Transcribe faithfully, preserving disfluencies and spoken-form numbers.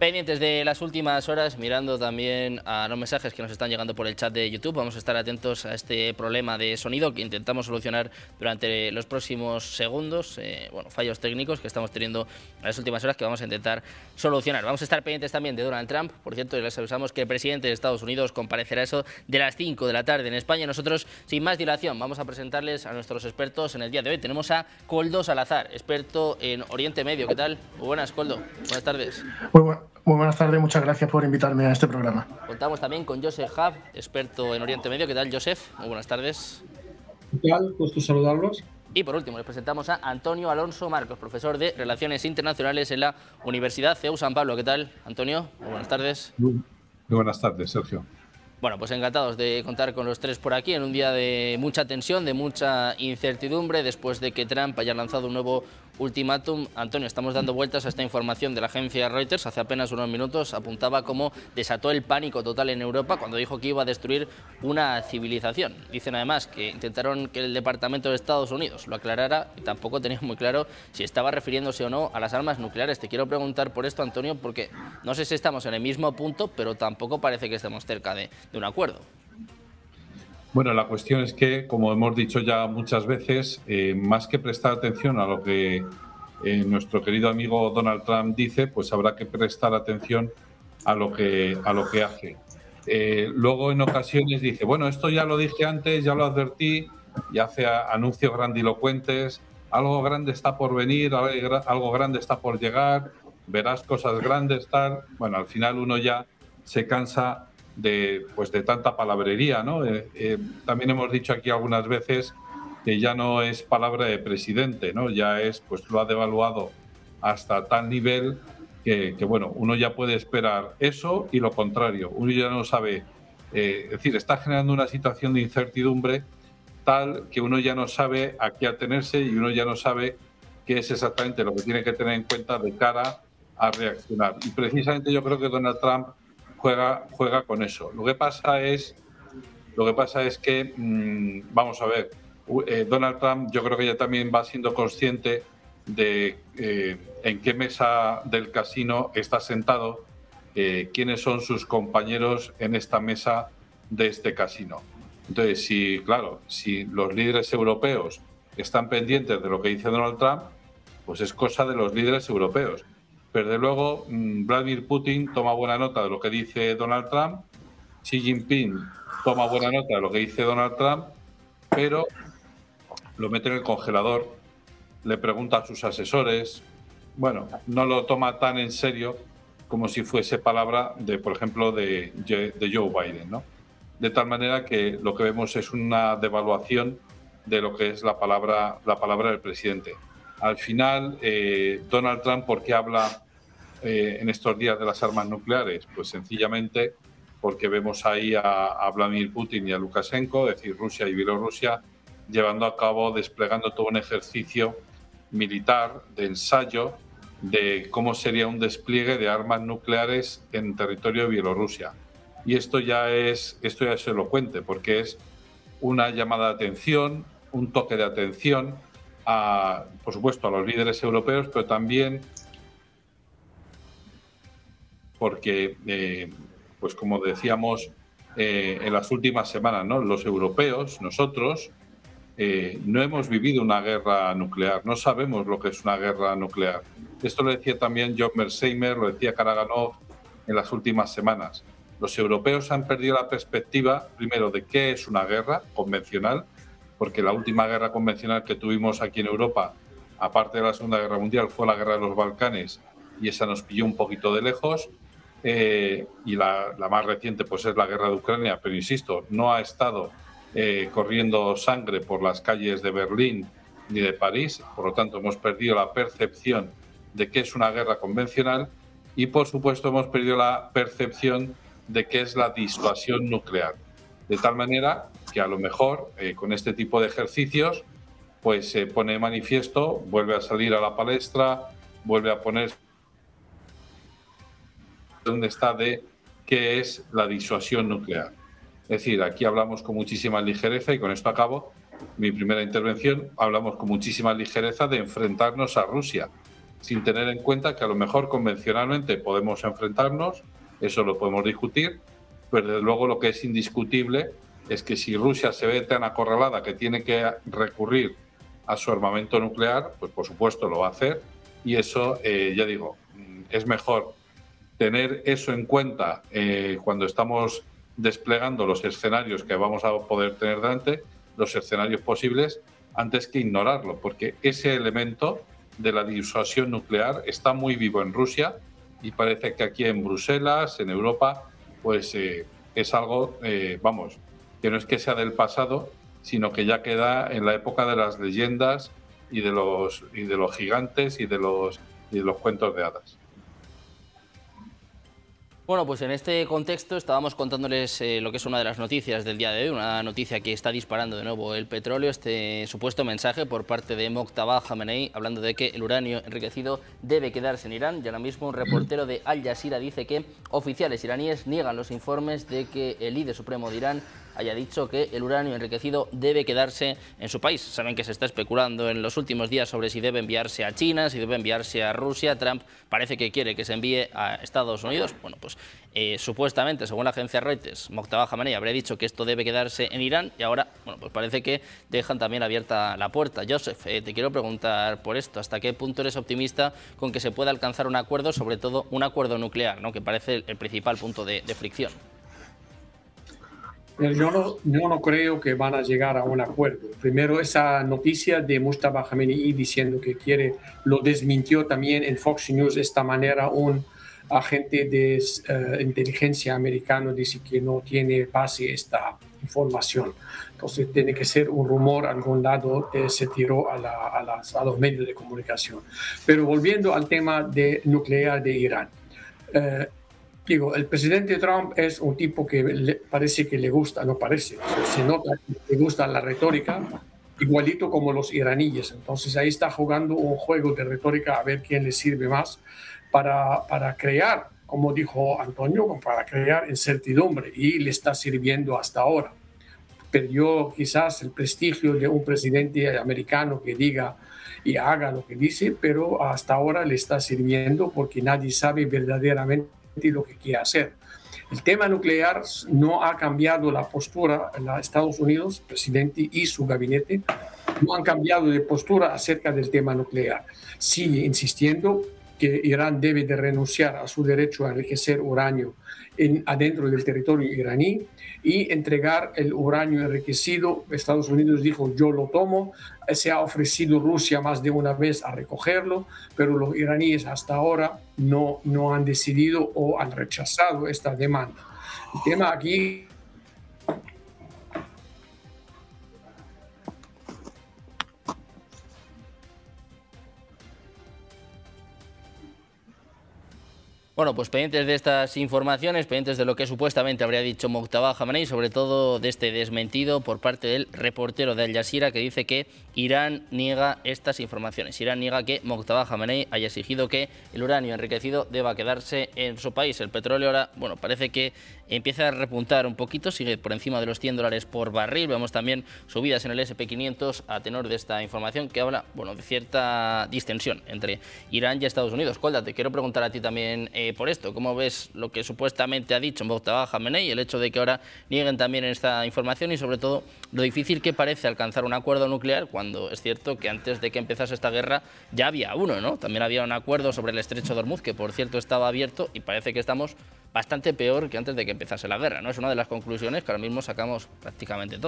Pendientes de las últimas horas, mirando también a los mensajes que nos están llegando por el chat de YouTube. Vamos a estar atentos a este problema de sonido que intentamos solucionar durante los próximos segundos. Eh, bueno, fallos técnicos que estamos teniendo en las últimas horas que vamos a intentar solucionar. Vamos a estar pendientes también de Donald Trump. Por cierto, les avisamos que el presidente de Estados Unidos comparecerá eso de las cinco de la tarde en España. Nosotros, sin más dilación, vamos a presentarles a nuestros expertos en el día de hoy. Tenemos a Koldo Salazar, experto en Oriente Medio. ¿Qué tal? Muy buenas, Koldo. Buenas tardes. Muy bueno. Muy buenas tardes, muchas gracias por invitarme a este programa. Contamos también con Joseph Hub, experto en Oriente Medio. ¿Qué tal, Joseph? Muy buenas tardes. ¿Qué tal? Gusto saludarlos. Y por último, les presentamos a Antonio Alonso Marcos, profesor de Relaciones Internacionales en la Universidad C E U San Pablo. ¿Qué tal, Antonio? Muy buenas tardes. Muy, muy buenas tardes, Sergio. Bueno, pues encantados de contar con los tres por aquí en un día de mucha tensión, de mucha incertidumbre, después de que Trump haya lanzado un nuevo ultimátum. Antonio, estamos dando vueltas a esta información de la agencia Reuters. Hace apenas unos minutos apuntaba cómo desató el pánico total en Europa cuando dijo que iba a destruir una civilización. Dicen además que intentaron que el Departamento de Estados Unidos lo aclarara y tampoco tenía muy claro si estaba refiriéndose o no a las armas nucleares. Te quiero preguntar por esto, Antonio, porque no sé si estamos en el mismo punto, pero tampoco parece que estemos cerca de, de un acuerdo. Bueno, la cuestión es que, como hemos dicho ya muchas veces, eh, más que prestar atención a lo que eh, nuestro querido amigo Donald Trump dice, pues habrá que prestar atención a lo que, a lo que hace. Eh, luego, en ocasiones, dice, bueno, esto ya lo dije antes, ya lo advertí, y hace anuncios grandilocuentes, algo grande está por venir, algo grande está por llegar, verás cosas grandes, tal. Bueno, al final uno ya se cansa de, pues de tanta palabrería, ¿no? Eh, eh, también hemos dicho aquí algunas veces que ya no es palabra de presidente, ¿no? Ya es, pues lo ha devaluado hasta tal nivel que, que bueno, uno ya puede esperar eso y lo contrario. Uno ya no sabe, eh, es decir, está generando una situación de incertidumbre tal que uno ya no sabe a qué atenerse y uno ya no sabe qué es exactamente lo que tiene que tener en cuenta de cara a reaccionar. Y precisamente yo creo que Donald Trump Juega, juega con eso. Lo que pasa es, lo que pasa es que, mmm, vamos a ver, eh, Donald Trump yo creo que ya también va siendo consciente de eh, en qué mesa del casino está sentado, eh, quiénes son sus compañeros en esta mesa de este casino. Entonces, si, claro, si los líderes europeos están pendientes de lo que dice Donald Trump, pues es cosa de los líderes europeos. Pero de luego Vladimir Putin toma buena nota de lo que dice Donald Trump, Xi Jinping toma buena nota de lo que dice Donald Trump, pero lo mete en el congelador, le pregunta a sus asesores, bueno, no lo toma tan en serio como si fuese palabra de, por ejemplo, de, de Joe Biden, ¿no? De tal manera que lo que vemos es una devaluación de lo que es la palabra, la palabra del presidente. Al final, eh, Donald Trump, ¿por qué habla eh, en estos días de las armas nucleares? Pues sencillamente porque vemos ahí a, a Vladimir Putin y a Lukashenko, es decir, Rusia y Bielorrusia, llevando a cabo, desplegando todo un ejercicio militar de ensayo de cómo sería un despliegue de armas nucleares en territorio de Bielorrusia. Y esto ya es, esto ya es elocuente, porque es una llamada de atención, un toque de atención, a, por supuesto, a los líderes europeos, pero también porque, eh, pues como decíamos eh, en las últimas semanas, ¿no? Los europeos, nosotros, eh, no hemos vivido una guerra nuclear, no sabemos lo que es una guerra nuclear. Esto lo decía también John Mearsheimer, lo decía Karaganov en las últimas semanas. Los europeos han perdido la perspectiva, primero, de qué es una guerra convencional, porque la última guerra convencional que tuvimos aquí en Europa, aparte de la Segunda Guerra Mundial, fue la guerra de los Balcanes, y esa nos pilló un poquito de lejos, eh, y la, la más reciente pues es la guerra de Ucrania, pero insisto, no ha estado eh, corriendo sangre por las calles de Berlín ni de París, por lo tanto hemos perdido la percepción de qué es una guerra convencional y por supuesto hemos perdido la percepción de qué es la disuasión nuclear. De tal manera que a lo mejor eh, con este tipo de ejercicios pues se pone de manifiesto, vuelve a salir a la palestra, vuelve a poner dónde está de qué es la disuasión nuclear. Es decir, aquí hablamos con muchísima ligereza y con esto acabo mi primera intervención, hablamos con muchísima ligereza de enfrentarnos a Rusia, sin tener en cuenta que a lo mejor convencionalmente podemos enfrentarnos, eso lo podemos discutir, pero desde luego lo que es indiscutible es que si Rusia se ve tan acorralada que tiene que recurrir a su armamento nuclear, pues por supuesto lo va a hacer, y eso, eh, ya digo, es mejor tener eso en cuenta eh, cuando estamos desplegando los escenarios que vamos a poder tener delante, los escenarios posibles, antes que ignorarlo, porque ese elemento de la disuasión nuclear está muy vivo en Rusia y parece que aquí en Bruselas, en Europa, pues eh, es algo, eh, vamos, que no es que sea del pasado, sino que ya queda en la época de las leyendas y de los, y de los gigantes y de los, y de los cuentos de hadas. Bueno, pues en este contexto estábamos contándoles eh, lo que es una de las noticias del día de hoy, una noticia que está disparando de nuevo el petróleo, este supuesto mensaje por parte de Mojtaba Khamenei hablando de que el uranio enriquecido debe quedarse en Irán. Y ahora mismo un reportero de Al Jazeera dice que oficiales iraníes niegan los informes de que el líder supremo de Irán haya dicho que el uranio enriquecido debe quedarse en su país. Saben que se está especulando en los últimos días sobre si debe enviarse a China, si debe enviarse a Rusia. Trump parece que quiere que se envíe a Estados Unidos. Bueno, pues eh, supuestamente, según la agencia Reuters, Mojtaba Khamenei habría dicho que esto debe quedarse en Irán y ahora, bueno, pues parece que dejan también abierta la puerta. Joseph, eh, te quiero preguntar por esto, ¿hasta qué punto eres optimista con que se pueda alcanzar un acuerdo, sobre todo un acuerdo nuclear, ¿no?, que parece el, el principal punto de, de fricción? Yo no, yo no creo que van a llegar a un acuerdo. Primero, esa noticia de Mojtaba Khamenei diciendo que quiere, lo desmintió también en Fox News. De esta manera, un agente de uh, inteligencia americano dice que no tiene base esta información. Entonces, tiene que ser un rumor, a algún lado eh, se tiró a, la, a, las, a los medios de comunicación. Pero volviendo al tema de nuclear de Irán. Uh, Digo, el presidente Trump es un tipo que le, parece que le gusta, no parece, se nota que le gusta la retórica, igualito como los iraníes. Entonces ahí está jugando un juego de retórica a ver quién le sirve más para, para crear, como dijo Antonio, para crear incertidumbre, y le está sirviendo hasta ahora. Perdió quizás el prestigio de un presidente americano que diga y haga lo que dice, pero hasta ahora le está sirviendo porque nadie sabe verdaderamente lo que quiere hacer. El tema nuclear no ha cambiado la postura en Estados Unidos, el presidente y su gabinete no han cambiado de postura acerca del tema nuclear. Sigue insistiendo que Irán debe de renunciar a su derecho a enriquecer uranio en, adentro del territorio iraní y entregar el uranio enriquecido. Estados Unidos dijo, yo lo tomo. Se ha ofrecido Rusia más de una vez a recogerlo, pero los iraníes hasta ahora no, no han decidido o han rechazado esta demanda. El tema aquí... Bueno, pues pendientes de estas informaciones, pendientes de lo que supuestamente habría dicho Mojtaba Khamenei, sobre todo de este desmentido por parte del reportero de Al Jazeera que dice que Irán niega estas informaciones. Irán niega que Mojtaba Khamenei haya exigido que el uranio enriquecido deba quedarse en su país. El petróleo ahora, bueno, parece que empieza a repuntar un poquito, sigue por encima de los cien dólares por barril. Vemos también subidas en el ese and pe quinientos a tenor de esta información que habla, bueno, de cierta distensión entre Irán y Estados Unidos. Kolda, te quiero preguntar a ti también eh, por esto. ¿Cómo ves lo que supuestamente ha dicho Mojtaba Khamenei, el hecho de que ahora nieguen también esta información y sobre todo lo difícil que parece alcanzar un acuerdo nuclear cuando es cierto que antes de que empezase esta guerra ya había uno, ¿no? También había un acuerdo sobre el estrecho de Hormuz que por cierto estaba abierto y parece que estamos bastante peor que antes de que empezase la guerra, ¿no? Es una de las conclusiones que ahora mismo sacamos prácticamente todos.